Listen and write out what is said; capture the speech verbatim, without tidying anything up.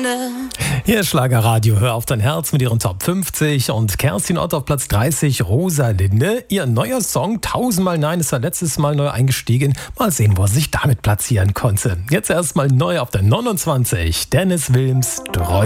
Linde. Hier ist Schlagerradio, hör auf dein Herz mit ihren Top fünfzig und Kerstin Ott auf Platz dreißig, Rosalinde. Ihr neuer Song, Tausendmal Nein, ist ja letztes Mal neu eingestiegen. Mal sehen, wo er sich damit platzieren konnte. Jetzt erstmal neu auf der neunundzwanzig, Dennis Wilms, Träume.